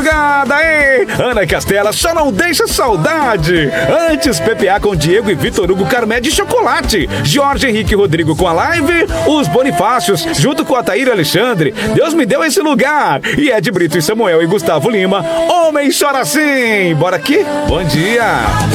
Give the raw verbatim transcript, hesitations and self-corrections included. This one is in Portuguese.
madrugada, hein? Ana Castela só não deixa saudade. Antes, P P A com Diego e Vitor Hugo Carmé de chocolate. Jorge Henrique Rodrigo com a live. Os Bonifácios, junto com a Taíra Alexandre. Deus me deu esse lugar. E Ed Brito e Samuel e Gustavo Lima. Homem chora assim. Bora aqui? Bom dia.